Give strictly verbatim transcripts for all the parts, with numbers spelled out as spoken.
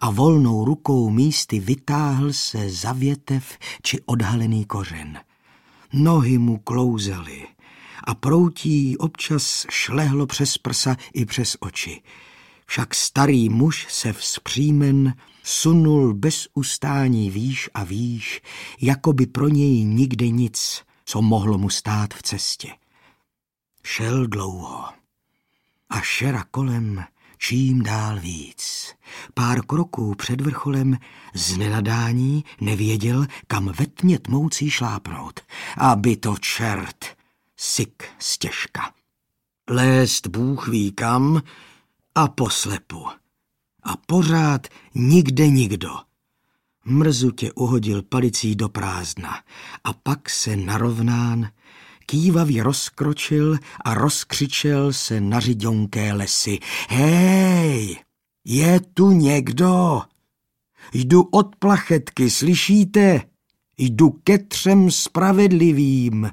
a volnou rukou místy vytáhl se za větev či odhalený kořen. Nohy mu klouzaly a proutí občas šlehlo přes prsa i přes oči. Však starý muž se vzpřímen sunul bez ustání výš a výš, jako by pro něj nikde nic, co mohlo mu stát v cestě. Šel dlouho a šera kolem čím dál víc. Pár kroků před vrcholem z nenadání nevěděl, kam ve tmě tmoucí šlápnout. Aby to čert, syk stěžka. Lézt Bůh ví kam a poslepu. A pořád nikde nikdo. Mrzutě uhodil palicí do prázdna a pak se narovnán kývavě rozkročil a rozkřičel se na řiďonké lesy. Hej, je tu někdo? Jdu od plachetky, slyšíte? Jdu ke třem spravedlivým.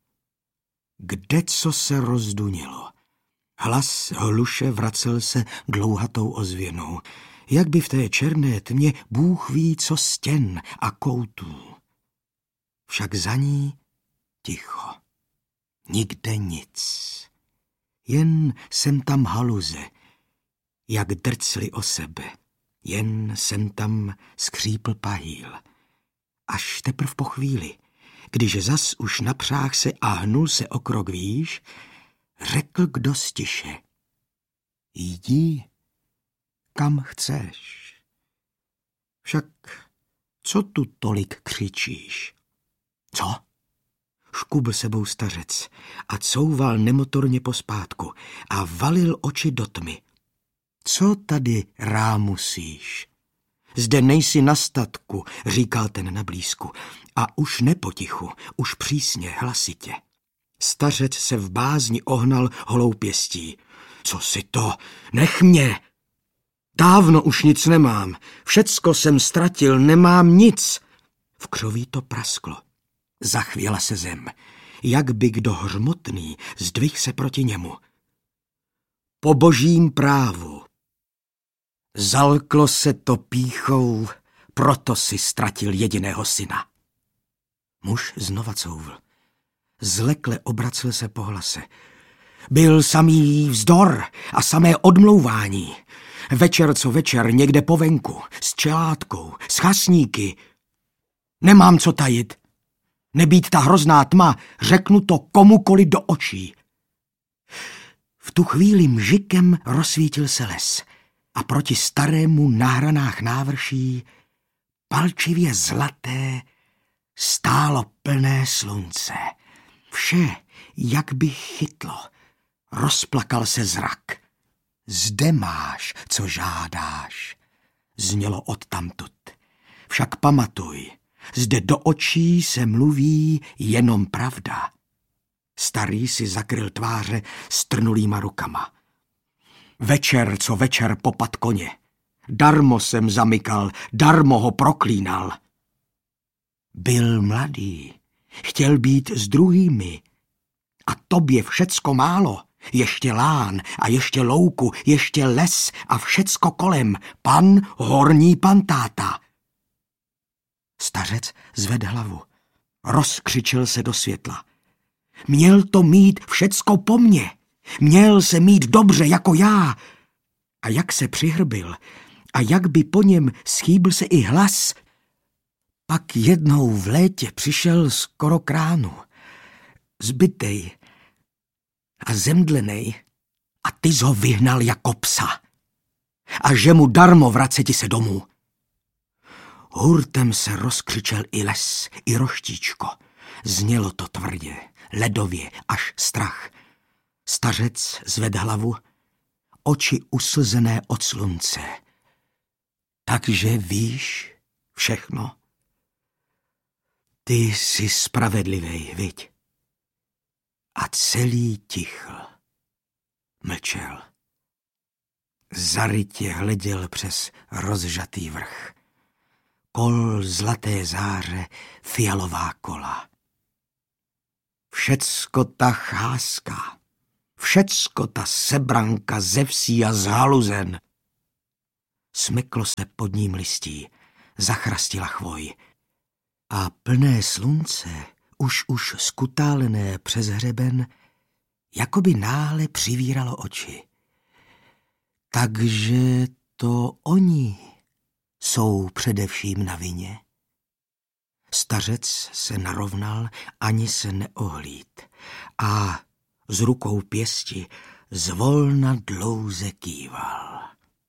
Kde co se rozdunilo? Hlas hluše vracel se dlouhatou ozvěnou, jak by v té černé tmě Bůh ví co stěn a koutů. Však za ní ticho. Nikde nic. Jen sem tam haluze, jak drcli o sebe. Jen sem tam skřípl pahýl. Až teprv po chvíli, když zas už napřáh se a hnul se o krok výš, řekl kdo stiše. Jdi, kam chceš. Však co tu tolik křičíš? Co? Škubl sebou stařec a couval nemotorně pospátku a valil oči do tmy. Co tady rámusíš? Zde nejsi na statku, říkal ten na blízku, a už nepotichu, už přísně, hlasitě. Stařec se v bázni ohnal holou pěstí. Co si to? Nech mě! Dávno už nic nemám, všecko jsem ztratil, nemám nic. V křoví to prasklo. Zachvěla se zem, jak by kdo hřmotný zdvih se proti němu. Po božím právu. Zalklo se to pýchou, proto si ztratil jediného syna. Muž znova couvl. Zlekle obracel se po hlase. Byl samý vzdor a samé odmlouvání. Večer co večer někde po venku, s čelátkou, s chasníky. Nemám co tajit. Nebýt ta hrozná tma, řeknu to komukoliv do očí. V tu chvíli mžikem rozsvítil se les a proti starému na hranách návrší, palčivě zlaté, stálo plné slunce. Vše, jak by chytlo, rozplakal se zrak. Zde máš, co žádáš, znělo odtamtud. Však pamatuj, zde do očí se mluví jenom pravda. Starý si zakryl tváře strnulýma rukama. Večer, co večer popad koně. Darmo jsem zamykal, darmo ho proklínal. Byl mladý, chtěl být s druhými. A tobě všecko málo. Ještě lán a ještě louku, ještě les a všecko kolem. Pan, horní pan táta. Stařec zvedl hlavu. Rozkřičel se do světla. Měl to mít všecko po mně. Měl se mít dobře jako já. A jak se přihrbil a jak by po něm schýbl se i hlas. Pak jednou v létě přišel skoro k ránu. Zbytej a zemdlenej a ty jsi ho vyhnal jako psa. A že mu darmo vraceti se domů. Hurtem se rozkřičel i les, i roštíčko. Znělo to tvrdě, ledově, až strach. Stařec zvedl hlavu, oči uslzené od slunce. Takže víš všechno? Ty jsi spravedlivej, viď? A celý tichl. Mlčel. Zarytě hleděl přes rozžatý vrch. Kol zlaté záře, fialová kola. Všecko ta cházka, všecko ta sebranka ze vsí a z haluzen. Smyklo se pod ním listí, zachrastila chvoj. A plné slunce, už už skutálené přes hřeben, jakoby náhle přivíralo oči. Takže to oni jsou především na vině. Stařec se narovnal, ani se neohlíd a s rukou pěsti zvolna dlouze kýval.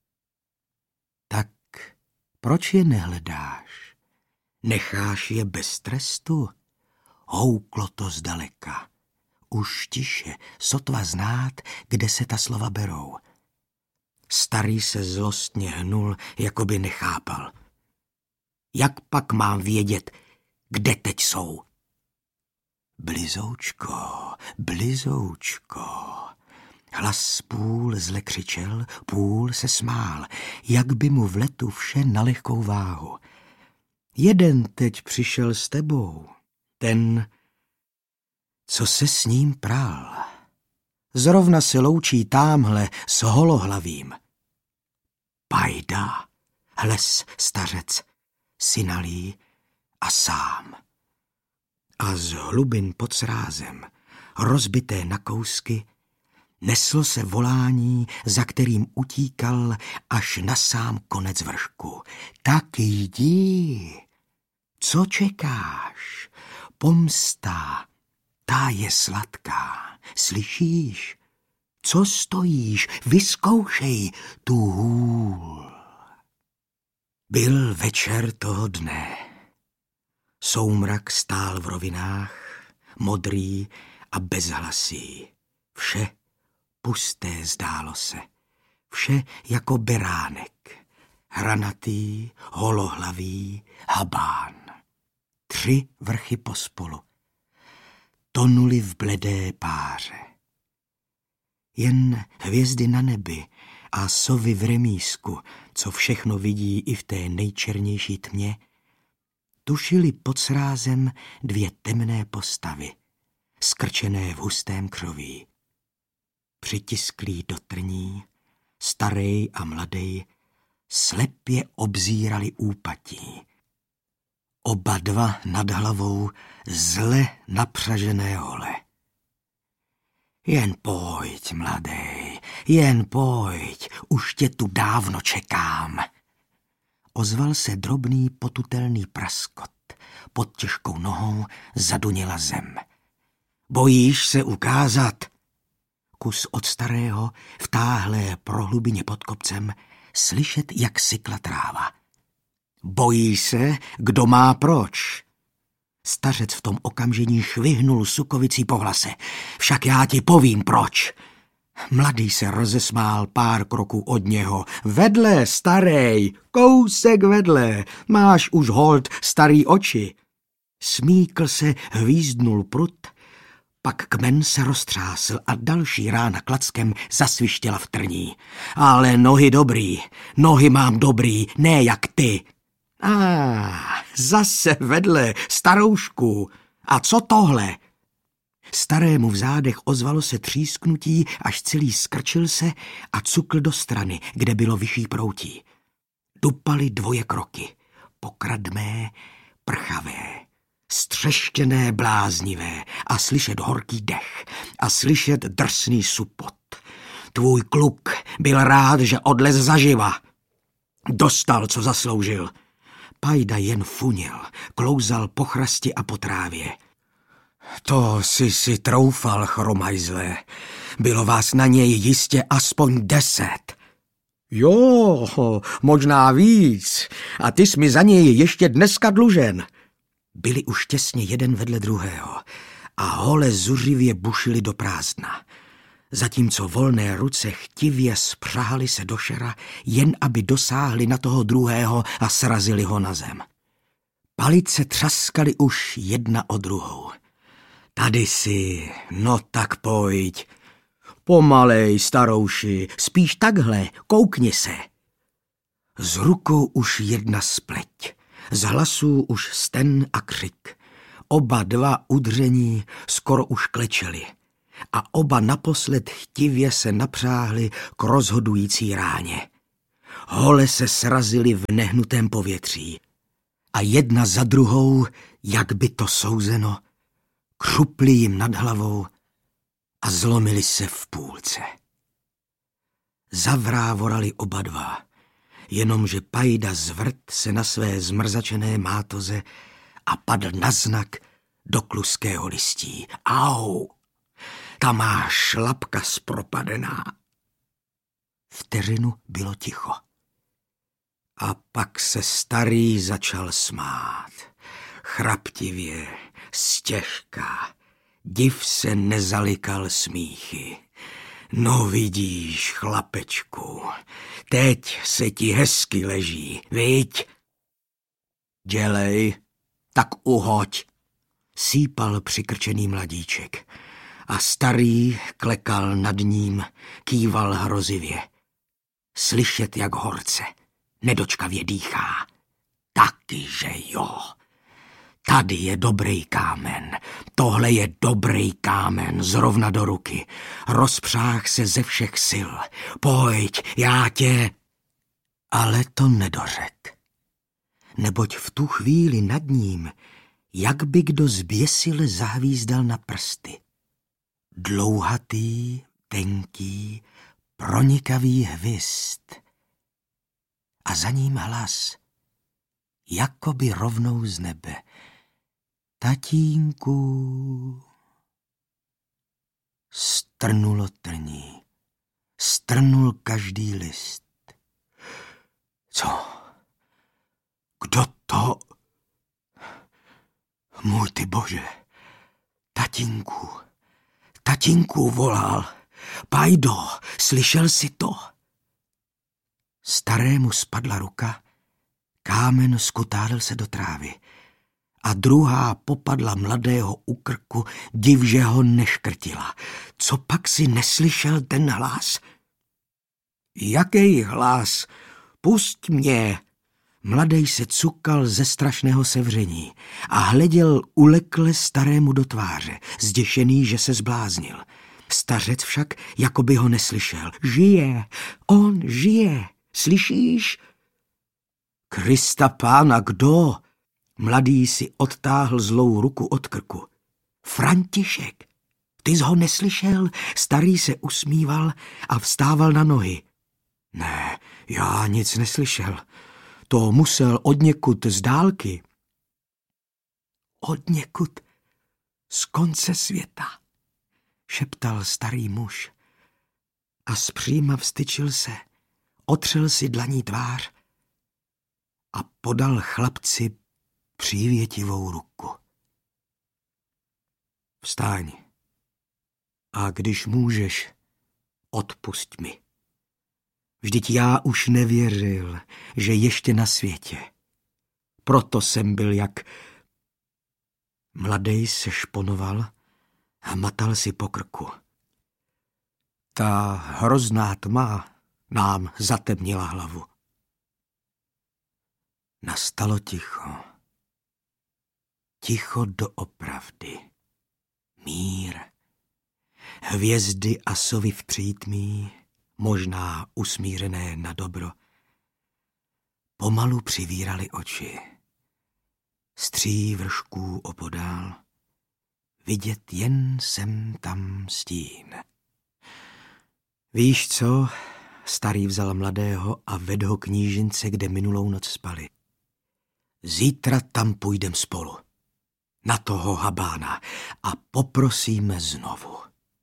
Tak proč je nehledáš? Necháš je bez trestu? Houklo to zdaleka. Už tiše, sotva znát, kde se ta slova berou. Starý se zlostně hnul, jako by nechápal. Jak pak mám vědět, kde teď jsou? Blizoučko, blizoučko. Hlas půl zle křičel, půl se smál, jak by mu v letu vše na lehkou váhu. Jeden teď přišel s tebou, ten, co se s ním prál. Zrovna se loučí támhle s holohlavým. Pajda, hles stařec, synalý a sám. A z hlubin pod srázem, rozbité na kousky, neslo se volání, za kterým utíkal až na sám konec vršku. Tak jdi, co čekáš? Pomsta, ta je sladká, slyšíš? Co stojíš? Vyzkoušej tu hůl. Byl večer toho dne. Soumrak stál v rovinách, modrý a bezhlasý. Vše pusté zdálo se. Vše jako beránek. Hranatý, holohlavý, habán. Tři vrchy pospolu. Tonuli v bledé páře. Jen hvězdy na nebi a sovy v remísku, co všechno vidí i v té nejčernější tmě, tušili pod srázem dvě temné postavy, skrčené v hustém křoví. Přitisklí do trní, starej a mladej, slepě obzírali úpatí. Oba dva nad hlavou zle napřažené hole. Jen pojď, mladej, jen pojď, už tě tu dávno čekám. Ozval se drobný potutelný praskot. Pod těžkou nohou zaduněla zem. Bojíš se ukázat? Kus od starého, v táhlé prohlubině pod kopcem, slyšet, jak sykla tráva. Bojíš se, kdo má proč? Stařec v tom okamžení švihnul sukovicí po hlase. Však já ti povím proč. Mladý se rozesmál pár kroků od něho. Vedle, starej, kousek vedle, máš už holt starý oči. Smíkl se, hvízdnul prut, pak kmen se roztřásl a další rána klackem zasvištěla v trní. Ale nohy dobrý, nohy mám dobrý, ne jak ty. A ah, zase vedle, staroušku. A co tohle? Starému v zádech ozvalo se třísknutí, až celý skrčil se a cukl do strany, kde bylo vyšší proutí. Dupali dvoje kroky, pokradmé, prchavé, střeštěné, bláznivé a slyšet horký dech a slyšet drsný supot. Tvůj kluk byl rád, že odlez zaživa. Dostal, co zasloužil. Pajda jen funěl, klouzal po chrasti a po trávě. To jsi si troufal, chromajzle. Bylo vás na něj jistě aspoň deset. Jo, možná víc. A ty jsi mi za něj ještě dneska dlužen. Byli už těsně jeden vedle druhého a hole zuřivě bušili do prázdna. Zatímco volné ruce chtivě spřáhly se do šera, jen aby dosáhli na toho druhého a srazili ho na zem. Palice třaskaly už jedna o druhou. Tady si, no tak pojď. Pomalej, starouši, spíš takhle, koukni se. Z rukou už jedna spleť, z hlasů už sten a křik. Oba dva udření skoro už klečeli a oba naposled chtivě se napřáhli k rozhodující ráně. hole se srazily v nehnutém povětří a jedna za druhou, jak by to souzeno, křuply jim nad hlavou a zlomili se v půlce. Zavrávorali oba dva, jenomže Pajda zvrt se na své zmrzačené mátoze a padl na znak do kluského listí. Au, ta má šlapka zpropadená. Vteřinu bylo ticho. A pak se starý začal smát. Chraptivě, stěžka, div se nezalikal smíchy. No vidíš, chlapečku, teď se ti hezky leží, viď? Dělej, tak uhoď, sípal přikrčený mladíček a starý klekal nad ním, kýval hrozivě. Slyšet, jak horce, nedočkavě dýchá. Taky, že jo. Tady je dobrý kámen, tohle je dobrý kámen, zrovna do ruky. Rozpřáh se ze všech sil. Pojď, já tě... Ale to nedořek. Neboť v tu chvíli nad ním, jak by kdo zběsile zahvízdal na prsty. Dlouhatý, tenký, pronikavý hvist. A za ním hlas, jakoby rovnou z nebe. Tatínku. Strnulo trní, strnul každý list. Co? Kdo to? Můj ty bože, tatínku, tatínku volal. Pajdo, slyšel jsi to? Starému spadla ruka, kámen skutálil se do trávy a druhá popadla mladého u krku, div, že ho neškrtila. Co pak si neslyšel ten hlas? Jaký hlas? Pusť mě! Mladej se cukal ze strašného sevření a hleděl ulekle starému do tváře, zděšený, že se zbláznil. Stařec však jako by ho neslyšel. Žije, on žije, slyšíš? Krista pána, kdo? Mladý si odtáhl zlou ruku od krku. František, ty jsi ho neslyšel? Starý se usmíval a vstával na nohy. Ne, já nic neslyšel. To musel odněkud z dálky. Odněkud z konce světa, šeptal starý muž. A zpříma vstyčil se, otřel si dlaní tvář a podal chlapci přívětivou ruku. Vstáň a když můžeš, odpusť mi. Vždyť já už nevěřil, že ještě na světě. Proto jsem byl jak... Mladej se šponoval a matal si po krku. Ta hrozná tma nám zatemnila hlavu. Nastalo ticho. Ticho doopravdy. Mír. Hvězdy a sovy v přítmí, možná usmířené na dobro, pomalu přivírali oči. Stří vršků opodál, vidět jen sem tam stín. Víš co? Starý vzal mladého a vedl ho k knížince, kde minulou noc spali. Zítra tam půjdem spolu. Na toho habána a poprosíme znovu.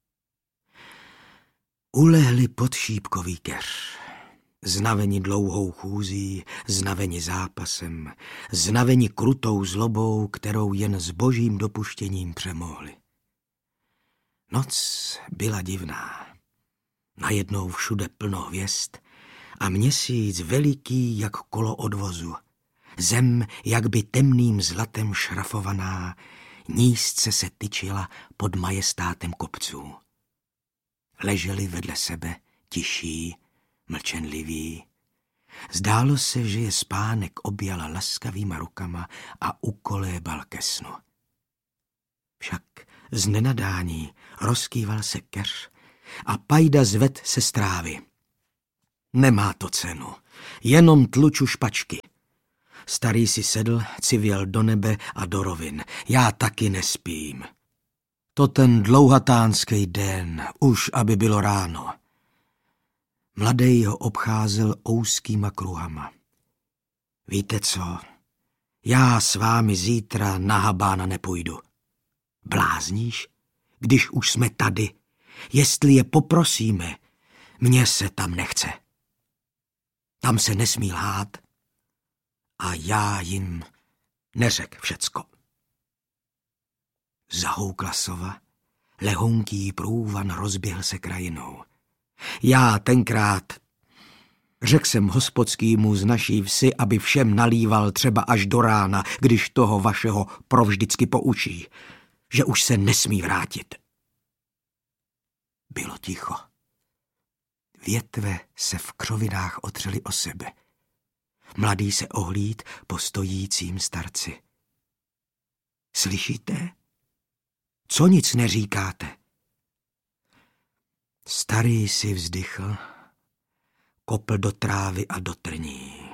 Ulehli pod šípkový keř. Znaveni dlouhou chůzí, znaveni zápasem, znaveni krutou zlobou, kterou jen s božím dopuštěním přemohli. Noc byla divná. Najednou všude plno hvězd a měsíc veliký jak kolo odvozu. Zem, jak by temným zlatem šrafovaná, nízce se tyčila pod majestátem kopců. Leželi vedle sebe, tiší, mlčenliví. Zdálo se, že je spánek objala laskavýma rukama a ukolébal ke snu. Však z nenadání rozkýval se keř a Pajda zved se z trávy. Nemá to cenu, Jenom tluču špačky. Starý si sedl, civěl do nebe a do rovin. Já taky nespím. To ten dlouhatánský den, už aby bylo ráno. Mladej ho obcházel ouskýma kruhama. Víte co? Já s vámi zítra na Habána nepůjdu. Blázníš? Když už jsme tady, jestli je poprosíme, mně se tam nechce. Tam se nesmí lhát a já jim neřek všecko. Zahoukla sova, lehonký průvan rozběhl se krajinou. Já tenkrát řekl jsem hospodskýmu z naší vsi, aby všem nalíval třeba až do rána, když toho vašeho provždycky poučí, že už se nesmí vrátit. Bylo ticho. Větve se v křovinách otřely o sebe. Mladý se ohlíd po stojícím starci. Slyšíte? Co nic neříkáte? Starý si vzdychl, kopl do trávy a do trní.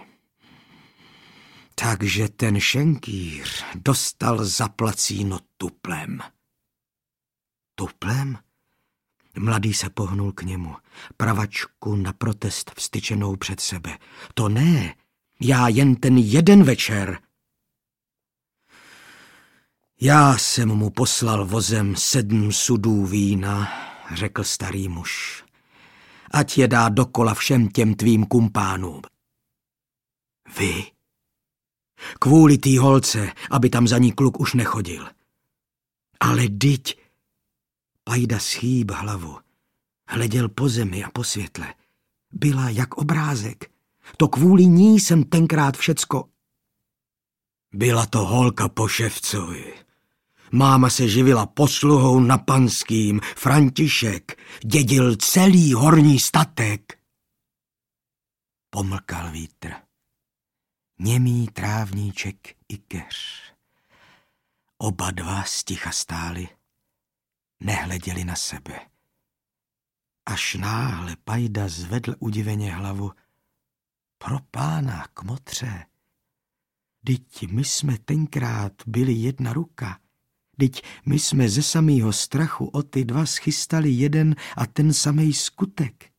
Takže ten šenkýř dostal zaplacíno tuplem. Tuplem? Mladý se pohnul k němu, pravačku na protest vstyčenou před sebe. To ne, já jen ten jeden večer. Já jsem mu poslal vozem sedm sudů vína, řekl starý muž. Ať je dá dokola všem těm tvým kumpánům. Vy? Kvůli tý holce, aby tam za ní kluk už nechodil. Ale dyť... Pajda schýb hlavu, hleděl po zemi a po světle. Byla jak obrázek. To kvůli ní jsem tenkrát všecko... Byla to holka po ševcovi. Máma se živila posluhou na Panským. František dědil celý horní statek. Pomlkal vítr. Němý trávníček i keř. Oba dva sticha stáli, nehleděli na sebe. Až náhle Pajda zvedl udiveně hlavu. Pro pána, kmotře, dyť my jsme tenkrát byli jedna ruka, dyť my jsme ze samého strachu o ty dva schystali jeden a ten samej skutek.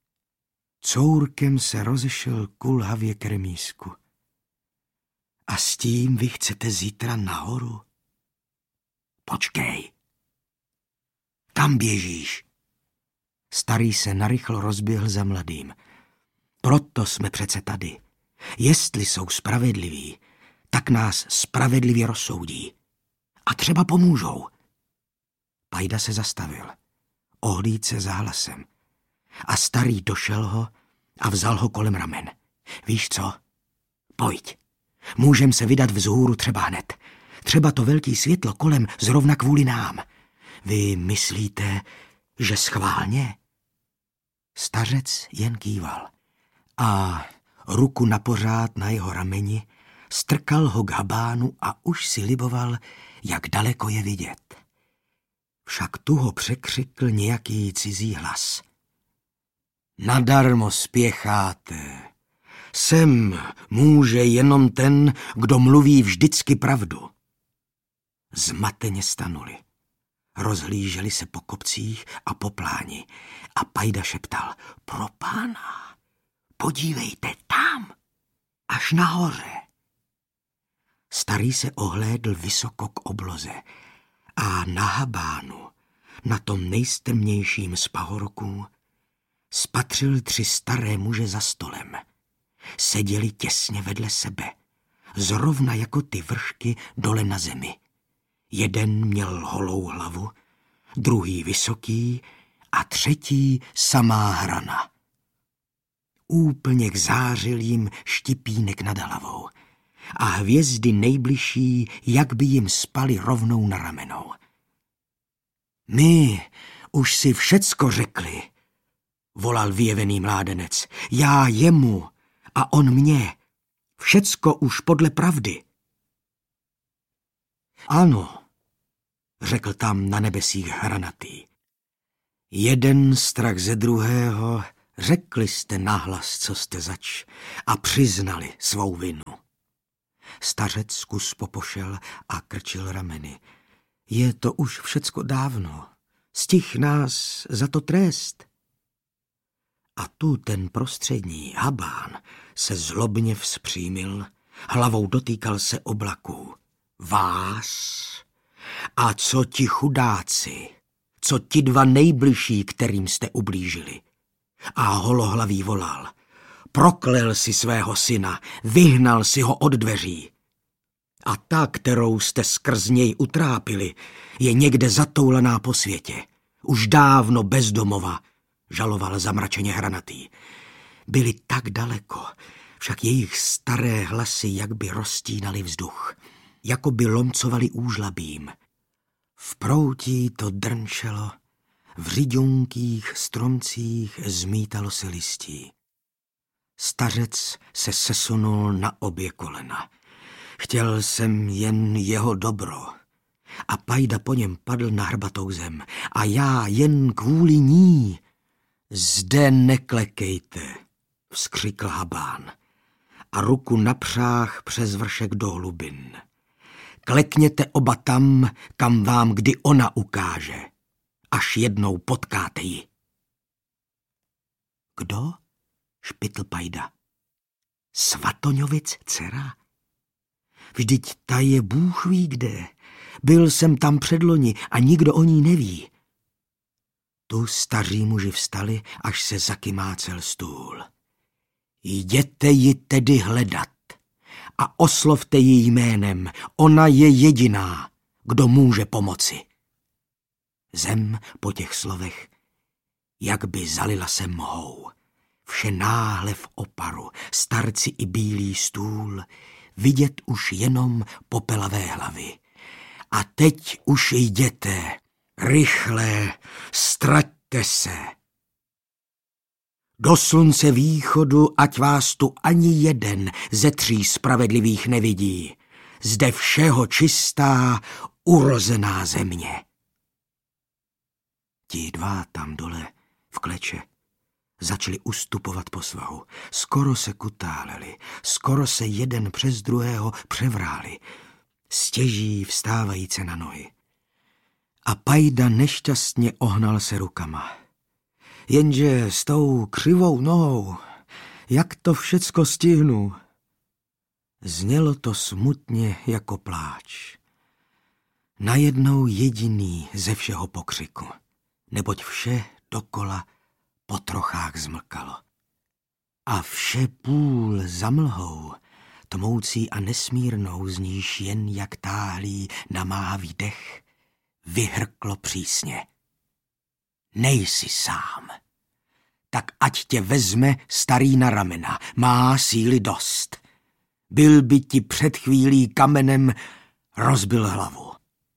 Courkem se rozešel kulhavě k remísku. A s tím vy chcete zítra nahoru? Počkej. Kam běžíš? Starý se narychlo rozběhl za mladým. Proto jsme přece tady. Jestli jsou spravedliví, tak nás spravedlivě rozsoudí. A třeba pomůžou. Pajda se zastavil. Ohlíd se za hlasem. A starý došel ho a vzal ho kolem ramen. Víš co? Pojď. Můžem se vydat vzhůru třeba hned. Třeba to velký světlo kolem zrovna kvůli nám. Vy myslíte, že schválně? Stařec jen kýval a ruku napořád na jeho rameni strkal ho k Habánu a už si liboval, jak daleko je vidět. Však tu ho překřikl nějaký cizí hlas. Nadarmo spěcháte. Sem může jenom ten, kdo mluví vždycky pravdu. Zmateně stanuli. Rozhlíželi se po kopcích a po pláni a Pajda šeptal, pro pána, podívejte tam, až nahoře. Starý se ohlédl vysoko k obloze a na Habánu, na tom nejstrmějším z pahorků, spatřil tři staré muže za stolem. Seděli těsně vedle sebe, zrovna jako ty vršky dole na zemi. Jeden měl holou hlavu, druhý vysoký a třetí samá hrana. Úplně zářil jim štipínek nad hlavou a hvězdy nejbližší, jak by jim spaly rovnou na ramenou. My už si všecko řekli, volal vyjevený mládenec. Já jemu a on mě. Všecko už podle pravdy. Ano, řekl tam na nebesích hranatý. Jeden strach ze druhého Řekli jste nahlas, co jste zač, a přiznali svou vinu. Stařec kus popošel a krčil rameny. Je to už všecko dávno. Stih nás za to trest. A tu ten prostřední Habán se zlobně vzpřímil, hlavou dotýkal se oblaků. Vás? A co ti chudáci? Co ti dva nejbližší, kterým jste ublížili? A holohlavý volal. Proklel si svého syna, vyhnal si ho od dveří. A ta, kterou jste skrz něj utrápili, je někde zatoulená po světě. Už dávno bezdomova, žaloval zamračeně Hranatý. Byli tak daleko, však jejich staré hlasy jak by roztínali vzduch, jako by lomcovali úžlabím. V proutí to drnčelo, v řiďonkých stromcích zmítalo se listí. Stařec se sesunul na obě kolena. Chtěl jsem jen jeho dobro. A Pajda po něm padl na hrbatou zem. A já jen kvůli ní. Zde neklekejte, vzkřikl Habán. A ruku napřáh přes vršek do hlubin. Klekněte oba tam, kam vám kdy ona ukáže. Až jednou potkáte ji. Kdo? Špitl Pajda. Svatoňovic dcera? Vždyť ta je Bůh ví kde. Byl jsem tam předloni a nikdo o ní neví. Tu staří muži vstali, až se zakymácel stůl. Jděte ji tedy hledat a oslovte ji jménem. Ona je jediná, kdo může pomoci. Zem po těch slovech, jak by zalila se mhou. Vše náhle v oparu, starci i bílý stůl, vidět už jenom popelavé hlavy. A teď už jděte, rychle, ztraťte se. Do slunce východu, ať vás tu ani jeden ze tří spravedlivých nevidí. Zde všeho čistá, urozená země. Ti dva tam dole v kleče začali ustupovat po svahu. Skoro se kutáleli, skoro se jeden přes druhého převráli, stěží vstávajíce na nohy. A Pajda nešťastně ohnal se rukama. Jenže s tou křivou nohou, jak to všecko stihnu? Znělo to smutně jako pláč. Najednou jediný ze všeho pokřiku, neboť vše dokola po trochách zmlkalo. A vše půl za mlhou, tmoucí a nesmírnou, z níž jen jak táhlý namáhavý dech, vyhrklo přísně. Nejsi sám. Tak ať tě vezme starý na ramena, má síly dost. Byl by ti před chvílí kamenem rozbil hlavu.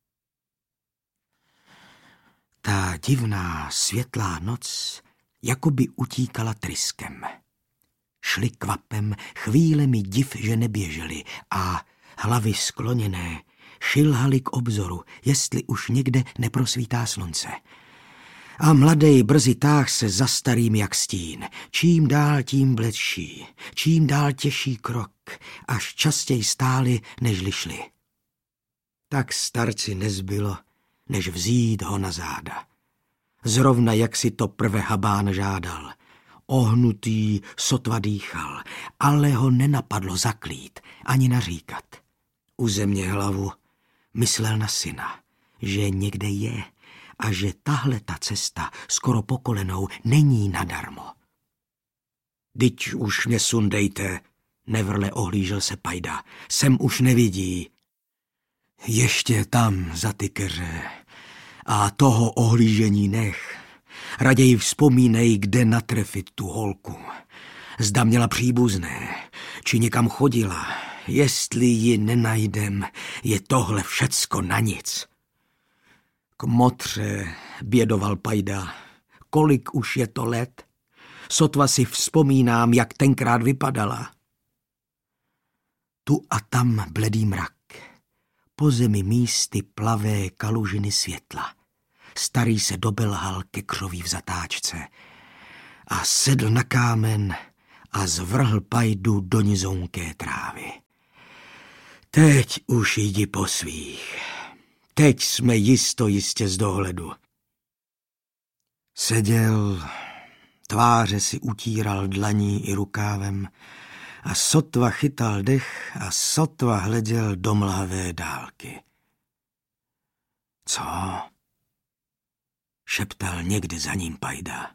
Ta divná světlá noc jakoby utíkala tryskem. Šli kvapem, chvílemi div, že neběželi a hlavy skloněné šilhali k obzoru, jestli už někde neprosvítá slunce. A mladej brzy táh se za starým jak stín, čím dál tím bledší, čím dál těžší krok, až častěji stáli, nežli šli. Tak starci nezbylo, než vzít ho na záda. Zrovna jak si to prve Habán žádal. Ohnutý sotva dýchal, ale ho nenapadlo zaklít ani naříkat. U země hlavu myslel na syna, že někde je a že tahle ta cesta skoro po kolenou není nadarmo. Dyť už mě sundejte, nevrle ohlížel se Pajda, sem už nevidí. Ještě tam za ty keře a toho ohlížení nech. Raději vzpomínej, kde natrefit tu holku. Zda měla příbuzné, či někam chodila. Jestli ji nenajdem, je tohle všecko na nic. Kmotře, bědoval Pajda, kolik už je to let? Sotva si vzpomínám, jak tenkrát vypadala. Tu a tam bledý mrak. Po zemi místy plavé kalužiny světla. Starý se dobelhal ke křoví v zatáčce. a sedl na kámen a zvrhl Pajdu do nizonké trávy. Teď už jdi po svých. Teď jsme jisto jistě z dohledu. Seděl, tváře si utíral dlaní i rukávem a sotva chytal dech a sotva hleděl do mlhavé dálky. Co? Šeptal někde za ním Pajda.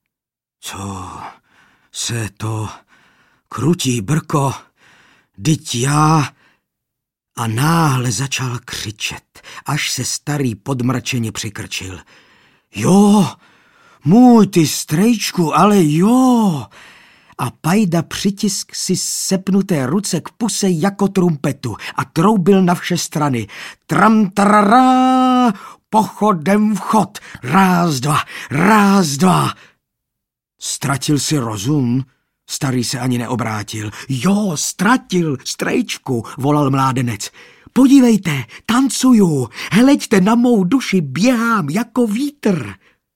Co se to krutí, Brko? Dyť já... A náhle začal křičet, až se starý podmračeně přikrčil. Jo, můj ty strejčku, ale jo. A Pajda přitisk si sepnuté ruce k puse jako trumpetu a troubil na vše strany. Tram, tarará, pochodem vchod, ráz, dva, ráz, dva. Ztratil si rozum? Starý se ani neobrátil. Jo, ztratil, strejčku, volal mládenec. Podívejte, tancuju, hleďte na mou duši, běhám jako vítr.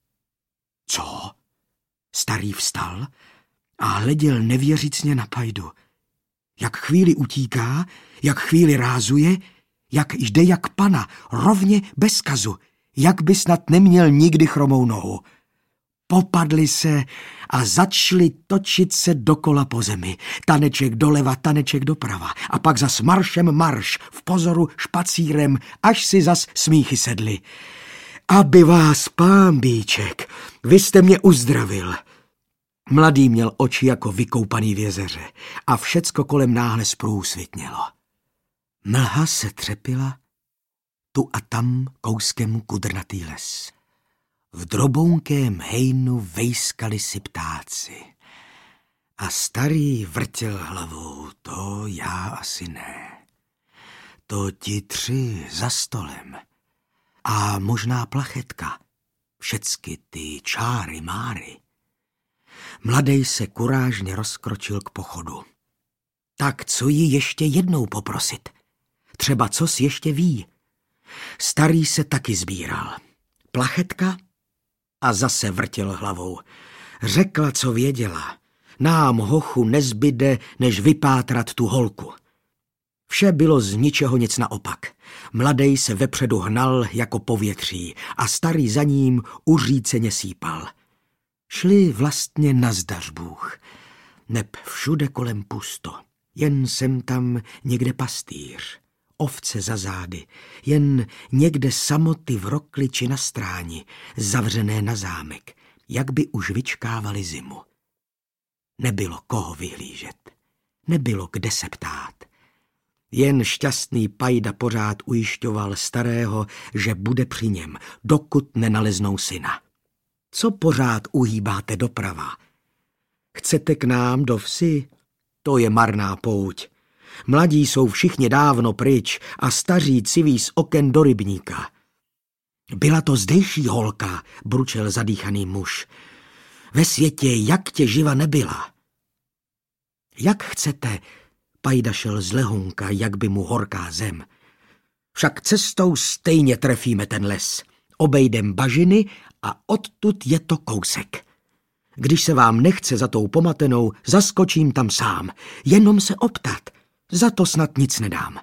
Co? Starý vstal a hleděl nevěřícně na Pajdu. Jak chvíli utíká, jak chvíli rázuje, jak jde jak pana, rovně bez kazu, jak by snad neměl nikdy chromou nohu. Popadli se a začali točit se dokola po zemi. Taneček doleva, taneček doprava. A pak zas maršem marš, v pozoru špacírem, až si zas smíchy sedli. Aby vás, Pámbíček, vy jste mě uzdravil. Mladý měl oči jako vykoupaný v jezeře a všecko kolem náhle zprůsvitnělo. Mlha se třepila, tu a tam kouskem kudrnatý les. V drobounkém hejnu vejskali si ptáci. A starý vrtěl hlavou, to já asi ne. To ti tři za stolem. A možná plachetka, všecky ty čáry máry. Mladej se kurážně rozkročil k pochodu. Tak co ji ještě jednou poprosit? Třeba cos ještě ví. Starý se taky sbíral. Plachetka? A zase vrtěl hlavou. Řekla, co věděla. Nám, hochu, nezbyde, než vypátrat tu holku. Vše bylo z ničeho nic naopak. Mladej se vepředu hnal jako povětří a starý za ním uříceně sípal. Šli vlastně nazdař Bůh. Neb všude kolem pusto. Jen sem tam někde pastýř. Ovce za zády, jen někde samoty v rokli či na stráni, zavřené na zámek, jak by už vyčkávali zimu. Nebylo koho vyhlížet, nebylo kde se ptát. Jen šťastný Pajda pořád ujišťoval starého, že bude při něm, dokud nenaleznou syna. Co pořád uhýbáte doprava? Chcete k nám do vsi? To je marná pouť. Mladí jsou všichni dávno pryč a staří civí z oken do rybníka. Byla to zdejší holka, bručel zadýchaný muž. Ve světě jak tě živa nebyla. Jak chcete, Pajda šel z lehonka, jak by mu horká zem. Však cestou stejně trefíme ten les. Obejdem bažiny a odtud je to kousek. Když se vám nechce za tou pomatenou, zaskočím tam sám. Jenom se optat. Za to snad nic nedám.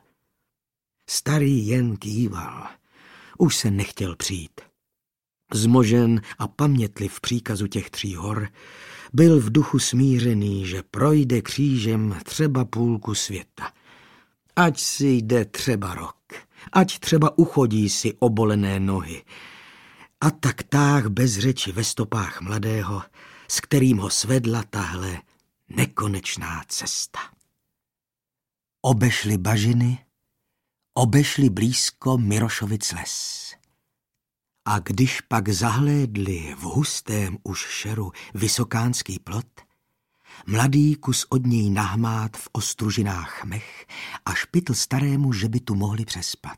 Starý jen kýval. Už se nechtěl přijít. Zmožen a pamětliv v příkazu těch tří hor, byl v duchu smířený, že projde křížem třeba půlku světa. Ať si jde třeba rok, ať třeba uchodí si obolené nohy. A tak táh bez řeči ve stopách mladého, s kterým ho svedla tahle nekonečná cesta. Obešli bažiny, obešli blízko Mirošovic les. A když pak zahlédli v hustém už šeru vysokánský plot, mladý kus od něj nahmát v ostružinách mech a špitl starému, že by tu mohli přespat.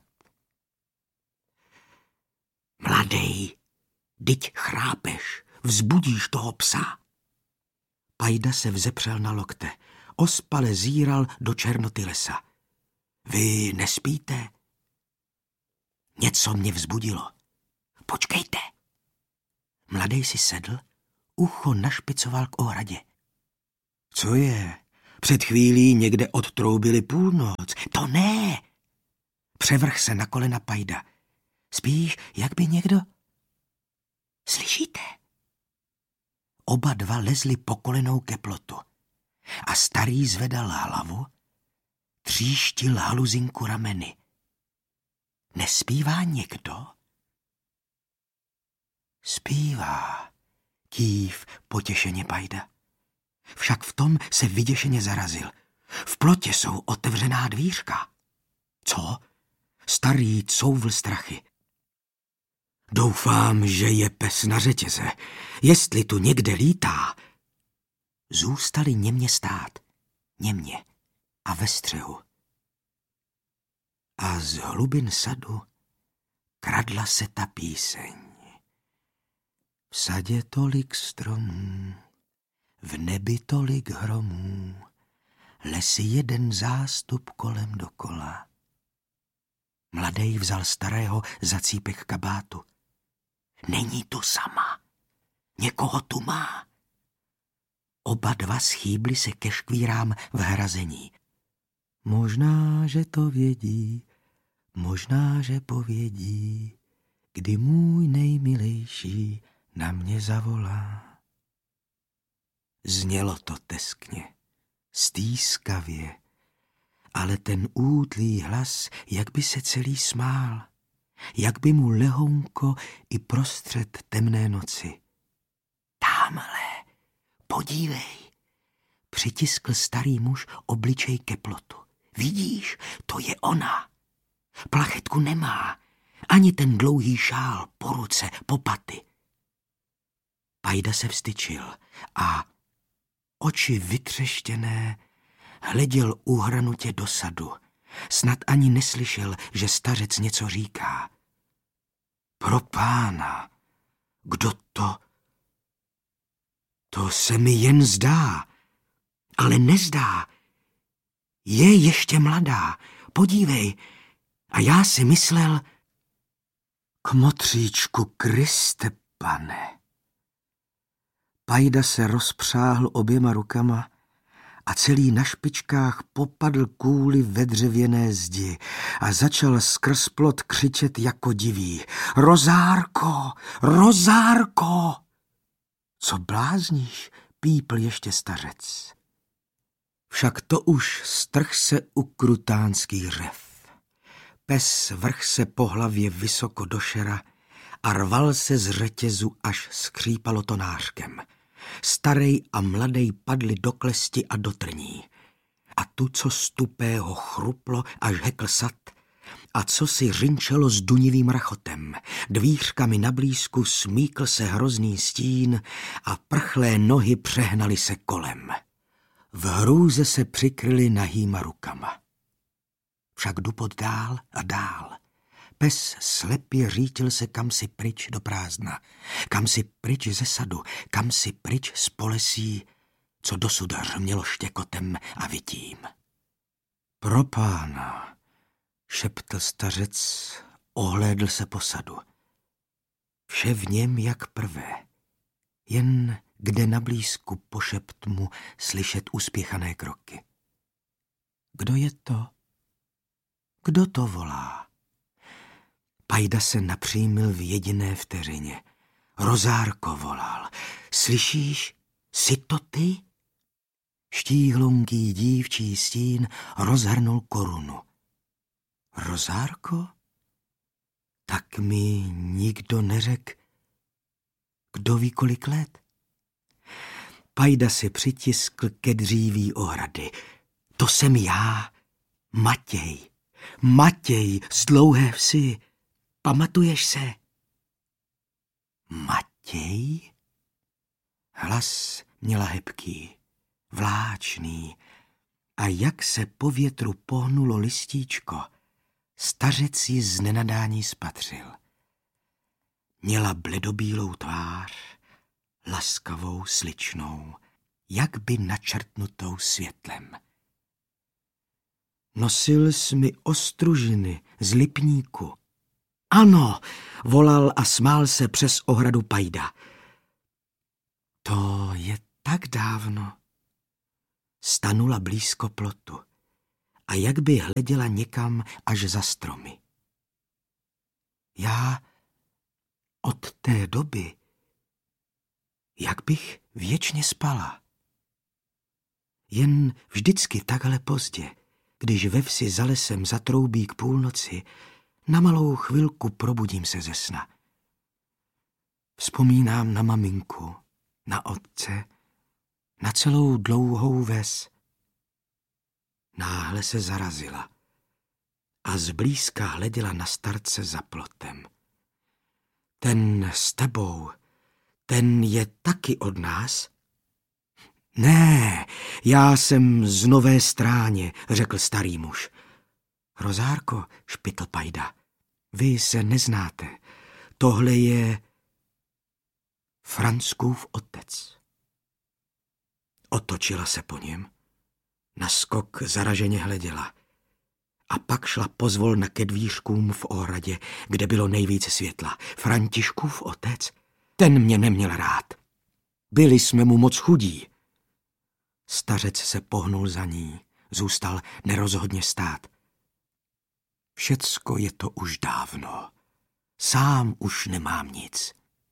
Mladej, dyť chrápeš, vzbudíš toho psa. Pajda se vzepřel na lokte, ospale zíral do černoty lesa. Vy nespíte? Něco mě vzbudilo. Počkejte. Mladej si sedl, ucho našpicoval k ohradě. Co je? Před chvílí někde odtroubili půlnoc. To ne! Převrhl se na kolena Pajda. Spíš, jak by někdo... Slyšíte? Oba dva lezli po kolenou ke plotu. A starý zvedal hlavu, tříštil haluzinku rameny. Nespívá někdo? Zpívá, kýv potěšeně Pajda. Však v tom se vyděšeně zarazil. V plotě jsou otevřená dvířka. Co? Starý couvl strachy. Doufám, že je pes na řetěze. Jestli tu někde lítá. Zůstali němě stát. Němě a ve střehu. A z hlubin sadu kradla se ta píseň. V sadě tolik stromů, v nebi tolik hromů, lesy jeden zástup kolem dokola. Mladej vzal starého za cípek kabátu. Není tu sama, někoho tu má. Oba dva schýbli se ke škvírám v hrazení. Možná, že to vědí, možná, že povědí, kdy můj nejmilejší na mě zavolá. Znělo to teskně, stýskavě, ale ten útlý hlas, jak by se celý smál, jak by mu lehounko i prostřed temné noci. Támhle, podívej, přitiskl starý muž obličej ke plotu. Vidíš, to je ona. Plachetku nemá, ani ten dlouhý šál po ruce, po paty. Pajda se vstyčil a oči vytřeštěné hleděl uhranutě do sadu. Snad ani neslyšel, že stařec něco říká. Pro pána, kdo to? To se mi jen zdá, ale nezdá. Je ještě mladá, podívej. A já si myslel, kmotříčku Kriste, pane. Pajda se rozpřáhl oběma rukama a celý na špičkách popadl kůli ve dřevěné zdi a začal skrz plot křičet jako divý. Rozárko, Rozárko! Co blázníš, pípl ještě stařec. Však to už strh se ukrutánský řev. Pes vrch se po hlavě vysoko do šera a rval se z řetězu, až skřípalo to nářkem. Starej a mladej padli do klesti a do trní. A tu, co z tupého chruplo, až hekl sad, a co si řinčelo s dunivým rachotem. Dvířkami na blízku smíkl se hrozný stín a prchlé nohy přehnaly se kolem. V hrůze se přikryli nahýma rukama. Však dupot dál a dál. Pes slepě řítil se kamsi pryč do prázdna, kamsi pryč ze sadu, kamsi pryč z polesí, co dosud hřmělo štěkotem a vytím. Pro pána, šeptl stařec, ohlédl se po sadu. Vše v něm jak prvé, jen kde na blízku po šeptmu slyšet uspěchané kroky. Kdo je to? Kdo to volá? Pajda se napřímil v jediné vteřině. Rozárko volal. Slyšíš, jsi to ty? Štíhlunký dívčí stín rozhrnul korunu. Rozárko? Tak mi nikdo neřek, kdo ví kolik let. Pajda si přitiskl ke dříví ohrady. To jsem já, Matěj. Matěj z Dlouhé Vsi. Pamatuješ se? Matěj? Hlas měla hebký, vláčný, a jak se po větru pohnulo listíčko, stařec ji z nenadání spatřil. Měla bledobílou tvář, laskavou, sličnou, jak by načrtnutou světlem. Nosil jsi mi ostružiny z lipníku. Ano, volal a smál se přes ohradu Pajda. To je tak dávno. Stanula blízko plotu a jak by hleděla někam až za stromy. Já od té doby, jak bych věčně spala. Jen vždycky takhle pozdě, když ve vsi za lesem zatroubí k půlnoci, na malou chvilku probudím se ze sna. Vzpomínám na maminku, na otce, na celou dlouhou ves. Náhle se zarazila a zblízka hleděla na starce za plotem. Ten s tebou, ten je taky od nás? Ne, já jsem z Nové Stráně, řekl starý muž. Rozárko, špitl Pajda, vy se neznáte. Tohle je Franckův otec. Otočila se po něm. Na skok zaraženě hleděla. A pak šla pozvolna ke dvířkům v ohradě, kde bylo nejvíce světla. Františkův otec, ten mě neměl rád. Byli jsme mu moc chudí. Stařec se pohnul za ní, zůstal nerozhodně stát. Všecko je to už dávno. Sám už nemám nic.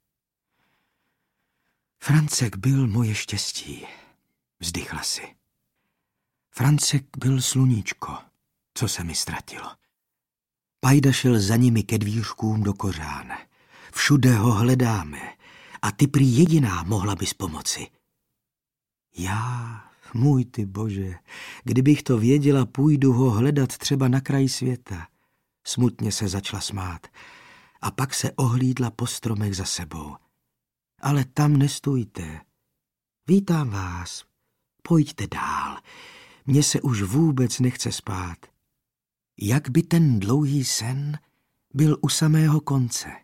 Francek byl moje štěstí, vzdychla si. Francek byl sluníčko, co se mi ztratilo. Pajda šel za nimi ke dvířkům do kořán. Všude ho hledáme a ty prý jediná mohla bys pomoci. Já, můj ty bože, kdybych to věděla, půjdu ho hledat třeba na kraj světa. Smutně se začala smát a pak se ohlídla po stromech za sebou. Ale tam nestůjte. Vítám vás. Pojďte dál. Mně se už vůbec nechce spát. Jak by ten dlouhý sen byl u samého konce.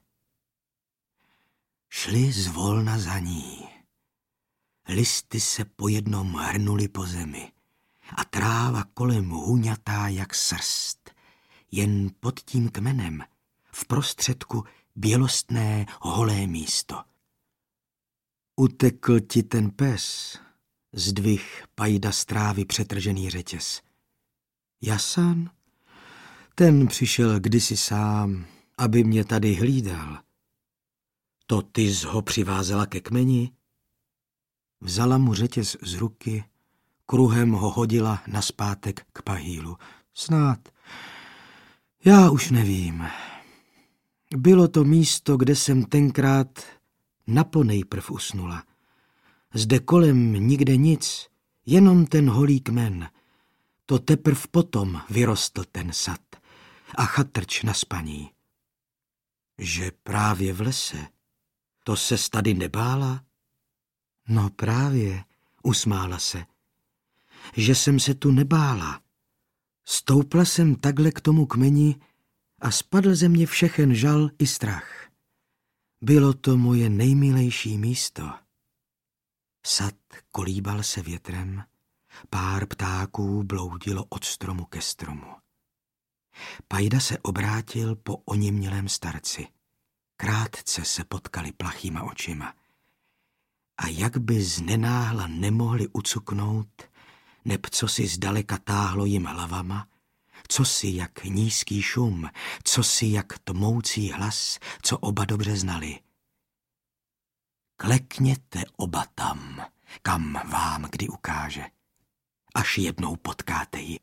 Šli zvolna za ní. Listy se po jednom hrnuly po zemi a tráva kolem huňatá jak srst. Jen pod tím kmenem, v prostředku bělostné holé místo. Utekl ti ten pes, zdvih Pajda z trávy přetržený řetěz. Jasan? Ten přišel kdysi sám, aby mě tady hlídal. To ty jsi ho přivázela ke kmeni? Vzala mu řetěz z ruky, kruhem ho hodila nazpátek k pahýlu. Snad. Já už nevím. Bylo to místo, kde jsem tenkrát naponejprv usnula. Zde kolem nikde nic, jenom ten holý kmen. To teprv potom vyrostl ten sad a chatrč na spaní. Že právě v lese, to ses tady nebála? No právě, usmála se. Že jsem se tu nebála. Stoupla jsem takhle k tomu kmeni a spadl ze mě všechen žal i strach. Bylo to moje nejmilejší místo. Sad kolíbal se větrem, pár ptáků bloudilo od stromu ke stromu. Pajda se obrátil po oněmělém starci. Krátce se potkali plachýma očima. A jak by znenáhla nemohli ucuknout, neb co si zdaleka táhlo jim hlavama, co si jak nízký šum, co si jak tmoucí hlas, co oba dobře znali. Klekněte oba tam, kam vám kdy ukáže, až jednou potkáte ji.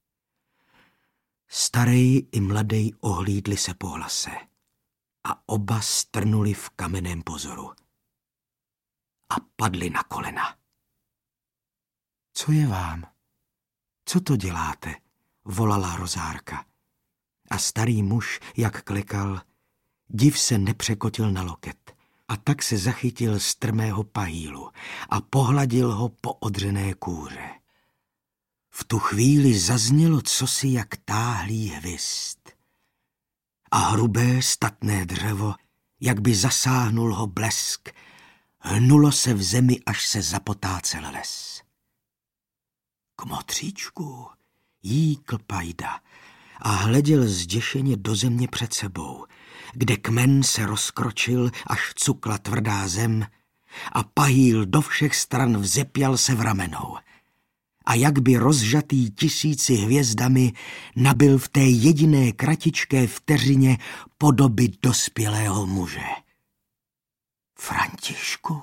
Starej i mladej ohlídli se po hlase a oba strnuli v kamenném pozoru a padli na kolena. Co je vám? Co to děláte? Volala Rozárka. A starý muž, jak klekal, div se nepřekotil na loket a tak se zachytil strmého pahýlu a pohladil ho po odřené kůře. V tu chvíli zaznělo cosi jak táhlý hvist a hrubé statné dřevo, jak by zasáhnul ho blesk, hnulo se v zemi, až se zapotácel les. K motříčku jíkl Pajda a hleděl zděšeně do země před sebou, kde kmen se rozkročil, až cukla tvrdá zem, a pahýl do všech stran vzepěl se v ramenou. A jak by rozžatý tisíci hvězdami nabyl v té jediné kratičké vteřině podoby dospělého muže. Františku,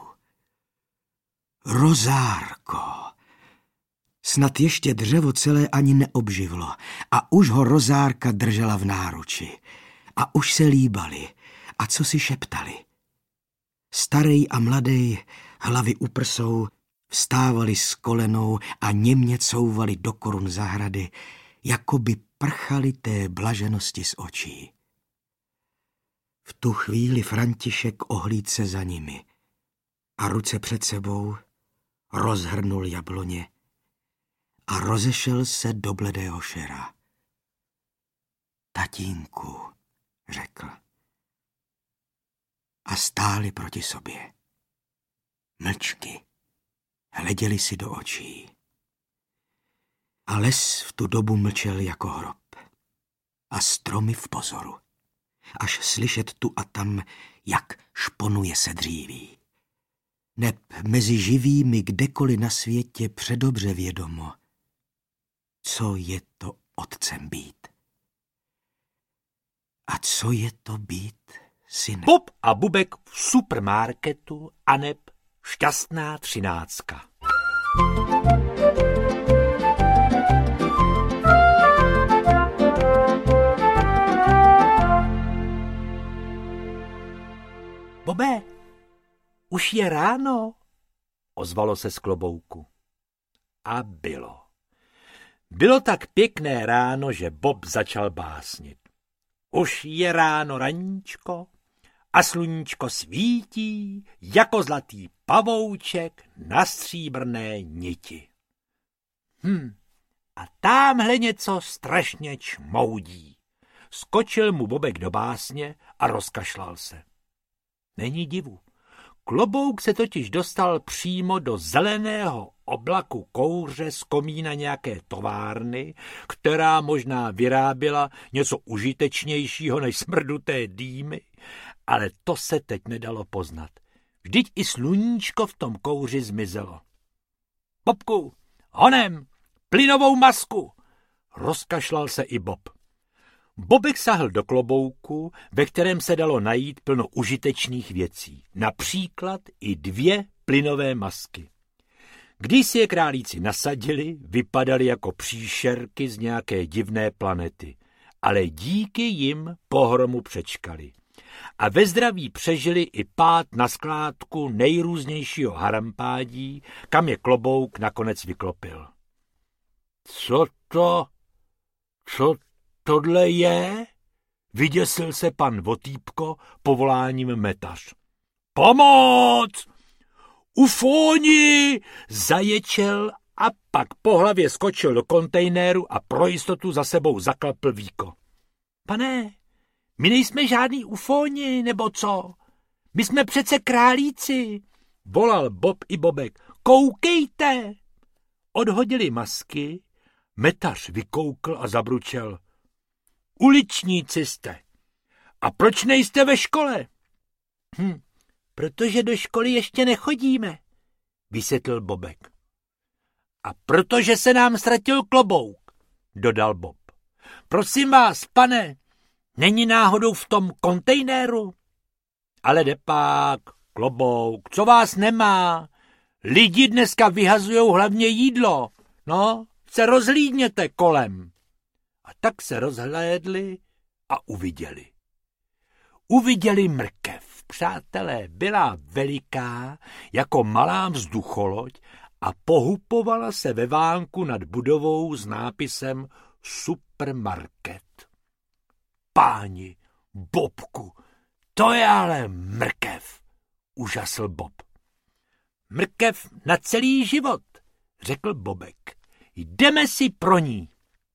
Rozárko. Snad ještě dřevo celé ani neobživlo a už ho Rozárka držela v náruči. A už se líbali a co si šeptali. Starej a mladej, hlavy u prsou, vstávali z kolenou a němě couvali do korun zahrady, jako by prchali té blaženosti z očí. V tu chvíli František ohlídl se za nimi a ruce před sebou rozhrnul jabloně a rozešel se do bledého šera. Tatínku, řekl. A stáli proti sobě. Mlčky. Hleděli si do očí. A les v tu dobu mlčel jako hrob. A stromy v pozoru. Až slyšet tu a tam, jak šponuje se dříví. Neb mezi živými kdekoliv na světě předobře vědomo, co je to otcem být. A co je to být synem? Bob a Bubek v supermarketu aneb šťastná třináctka. Bobe, už je ráno, ozvalo se z klobouku. A bylo. Bylo tak pěkné ráno, že Bob začal básnit. Už je ráno raníčko a sluníčko svítí jako zlatý pavouček na stříbrné niti. Hm, a támhle něco strašně čmoudí. Skočil mu Bobek do básně a rozkašlal se. Není divu. Klobouk se totiž dostal přímo do zeleného oblaku kouře z komína nějaké továrny, která možná vyráběla něco užitečnějšího než smrduté dýmy, ale to se teď nedalo poznat. Vždyť i sluníčko v tom kouři zmizelo. Bobku, honem, plynovou masku, rozkašlal se i Bob. Bobek sahl do klobouku, ve kterém se dalo najít plno užitečných věcí, například i dvě plynové masky. Když si je králíci nasadili, vypadali jako příšerky z nějaké divné planety, ale díky jim pohromu přečkali. A ve zdraví přežili i pád na skládku nejrůznějšího harampádí, kam je klobouk nakonec vyklopil. Co to? Co tohle je? Vyděsil se pan Votýpko povoláním metař. Pomoc! Ufóni! Zaječel a pak po hlavě skočil do kontejneru a pro jistotu za sebou zaklapl víko. Pane, my nejsme žádný ufóni, nebo co? My jsme přece králíci, volal Bob i Bobek. Koukejte! Odhodili masky, metař vykoukl a zabručel. Uličníci jste. A proč nejste ve škole? Hm, protože do školy ještě nechodíme, vysvětlil Bobek. A protože se nám ztratil klobouk, dodal Bob. Prosím vás, pane, není náhodou v tom kontejneru? Ale depák, klobouk, co vás nemá? Lidi dneska vyhazujou hlavně jídlo. No, se rozhlídněte kolem. A tak se rozhlédli a uviděli. Uviděli mrkev. Přátelé, byla veliká jako malá vzducholoď a pohupovala se ve vánku nad budovou s nápisem Supermarket. Páni, Bobku, to je ale mrkev, užasl Bob. Mrkev na celý život, řekl Bobek. Jdeme si pro ní.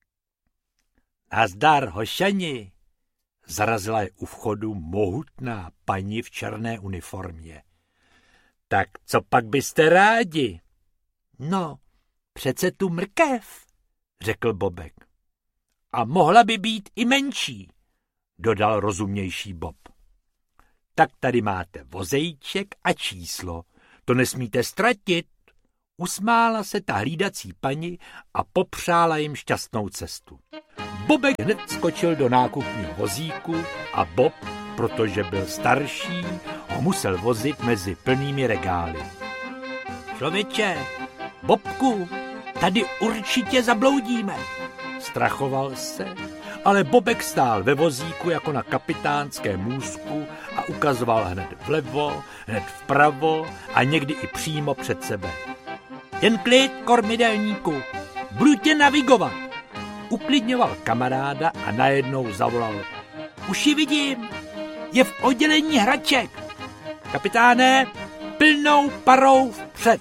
Nazdar, hošani, zarazila je u vchodu mohutná paní v černé uniformě. Tak co pak byste rádi? No, přece tu mrkev, řekl Bobek. A mohla by být i menší, dodal rozumnější Bob. Tak tady máte vozejček a číslo. to nesmíte ztratit. Usmála se ta hlídací paní a popřála jim šťastnou cestu. Bobek hned skočil do nákupního vozíku a Bob, protože byl starší, ho musel vozit mezi plnými regály. Člověče, Bobku, tady určitě zabloudíme. Strachoval se, ale Bobek stál ve vozíku jako na kapitánském můstku a ukazoval hned vlevo, hned vpravo a někdy i přímo před sebe. Jen klid, kormidelníku, budu tě navigovat. Uklidňoval kamaráda a najednou zavolal. Už ji vidím, je v oddělení hraček. Kapitáne, plnou parou vpřed.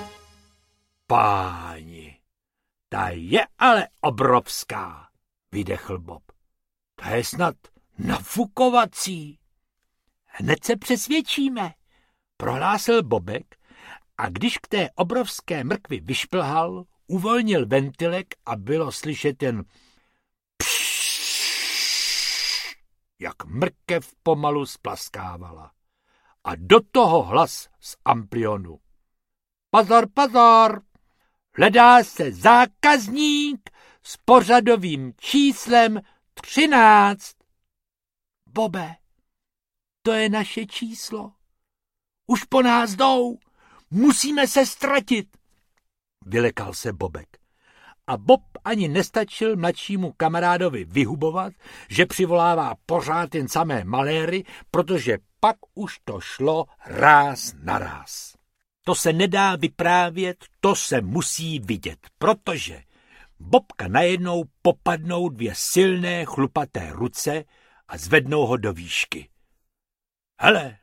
Páni, ta je ale obrovská, vydechl Bob. Ta je snad nafukovací. Hned se přesvědčíme, prohlásil Bobek a když k té obrovské mrkvi vyšplhal, uvolnil ventilek a bylo slyšet jen pššš, jak mrkev pomalu splaskávala. A do toho hlas z amplionu. Pozor, pozor, hledá se zákazník s pořadovým číslem třináct. Bobe, to je naše číslo. Už po nás jdou, musíme se ztratit. Vylekal se Bobek. A Bob ani nestačil mladšímu kamarádovi vyhubovat, že přivolává pořád jen samé maléry, protože pak už to šlo ráz na ráz. To se nedá vyprávět, to se musí vidět, protože Bobka najednou popadnou dvě silné chlupaté ruce a zvednou ho do výšky. Hele,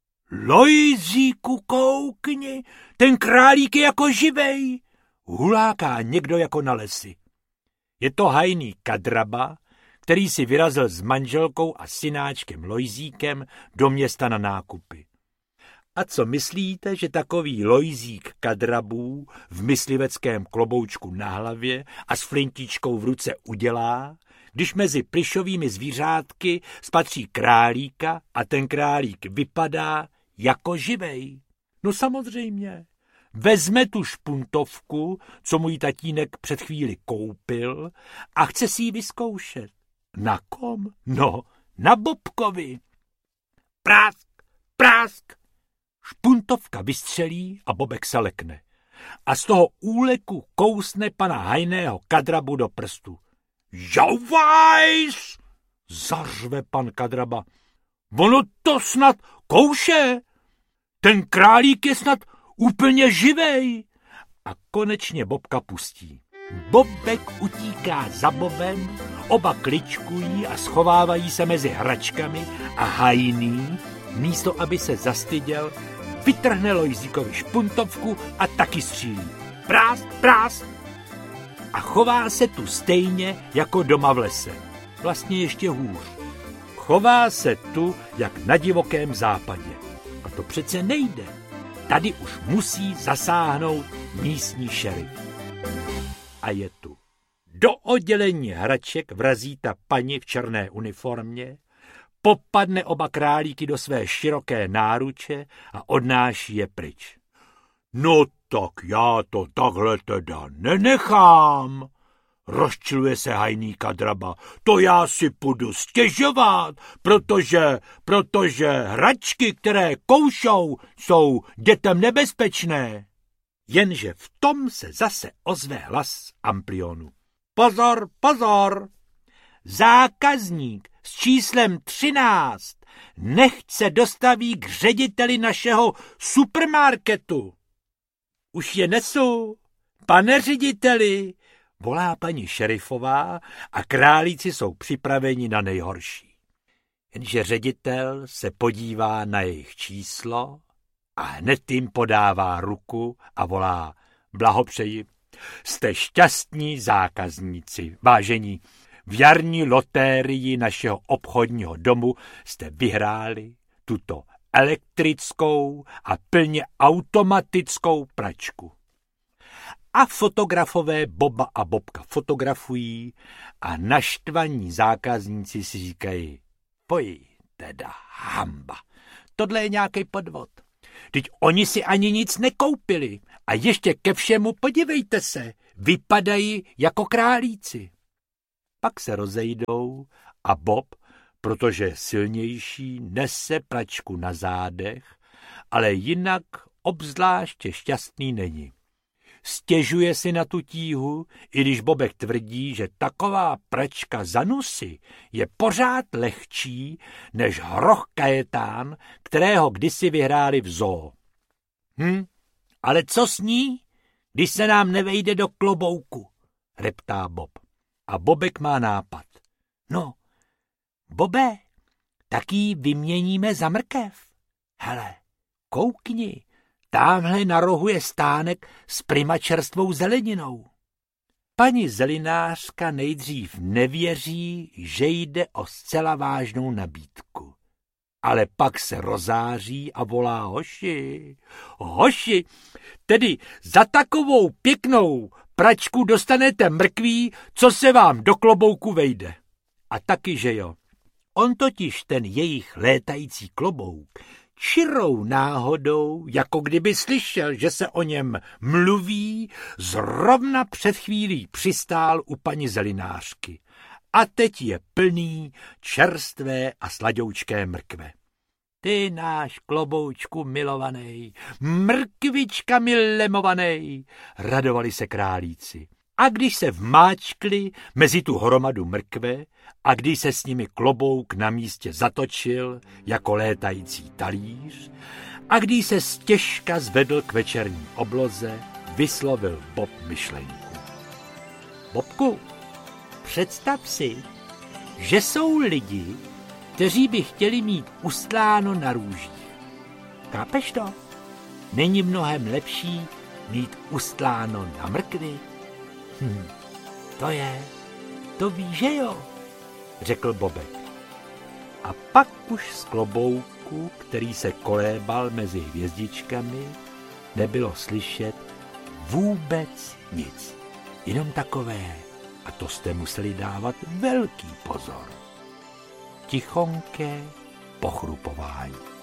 Lojzíku, koukni, ten králík je jako živej, huláká někdo jako na lesi. Je to hajný Kadraba, který si vyrazil s manželkou a synáčkem Lojzíkem do města na nákupy. A co myslíte, že takový Lojzík Kadrabů v mysliveckém kloboučku na hlavě a s flintičkou v ruce udělá, když mezi plyšovými zvířátky spatří králíka a ten králík vypadá jako živej? No samozřejmě. Vezme tu špuntovku, co můj tatínek před chvíli koupil a chce si ji vyzkoušet. Na kom? No, na Bobkovi. Prásk, prásk. Špuntovka vystřelí a Bobek se lekne. A z toho úleku kousne pana hajného Kadrabu do prstu. Jauvajs! Zařve pan Kadraba. Ono to snad kouše. Ten králík je snad úplně živej. A konečně Bobka pustí. Bobek utíká za Bobem, oba kličkují a schovávají se mezi hračkami a hajný, místo aby se zastyděl, vytrhne Lojzíkovi špuntovku a taky střílí. Prás, prás! A chová se tu stejně jako doma v lese. Vlastně ještě hůř. Chová se tu jak na divokém západě. A to přece nejde. Tady už musí zasáhnout místní šerif. A je tu. Do oddělení hraček vrazí ta paní v černé uniformě, popadne oba králíky do své široké náruče a odnáší je pryč. No tak já to takhle teda nenechám, rozčiluje se hajný Kadraba. To já si půjdu stěžovat, protože, protože hračky, které koušou, jsou dětem nebezpečné. Jenže v tom se zase ozve hlas z amplionu. Pozor, pozor! Zákazník s číslem třináct nechce dostaví k řediteli našeho supermarketu. Už je nesu, pane řediteli, volá paní šerifová a králíci jsou připraveni na nejhorší. Jenže ředitel se podívá na jejich číslo a hned jim podává ruku a volá: blahopřeji, jste šťastní zákazníci, vážení. V jarní lotérii našeho obchodního domu jste vyhráli tuto elektrickou a plně automatickou pračku. A fotografové Boba a Bobka fotografují a naštvaní zákazníci si říkají: poj, teda hamba, tohle je nějaký podvod. Vždyť oni si ani nic nekoupili. A ještě ke všemu podívejte se, vypadají jako králíci. Pak se rozejdou a Bob, protože je silnější, nese pračku na zádech, ale jinak obzvláště šťastný není. Stěžuje si na tu tíhu, i když Bobek tvrdí, že taková pračka za nusy je pořád lehčí než hroch Kajetán, kterého kdysi vyhráli v zoo. Hm, ale co s ní, když se nám nevejde do klobouku, reptá Bob. A Bobek má nápad. No, Bobe, tak ji vyměníme za mrkev. Hele, koukni, támhle na rohu je stánek s primačerstvou zeleninou. Paní zelinářka nejdřív nevěří, že jde o zcela vážnou nabídku. Ale pak se rozáří a volá: hoši, hoši, tedy za takovou pěknou pračku dostanete mrkví, co se vám do klobouku vejde. A taky, že jo. On totiž ten jejich létající klobouk čirou náhodou, jako kdyby slyšel, že se o něm mluví, zrovna před chvílí přistál u paní zelinářky. A teď je plný čerstvé a sladoučké mrkve. Ty náš kloboučku milovaný, mrkvičkami lemovaný, radovali se králíci. A když se vmáčkli mezi tu hromadu mrkve a když se s nimi klobouk na místě zatočil jako létající talíř a když se stěžka zvedl k večerní obloze, vyslovil Bob myšlenku. Bobku, představ si, že jsou lidi, kteří by chtěli mít ustláno na růžích. Chápeš to? Není mnohem lepší mít ustláno na mrkvi? Hm, to je, to víš, že jo, řekl Bobek. A pak už z klobouku, který se kolébal mezi hvězdičkami, nebylo slyšet vůbec nic. Jenom takové, a to jste museli dávat velký pozor, tichonké pochrupování.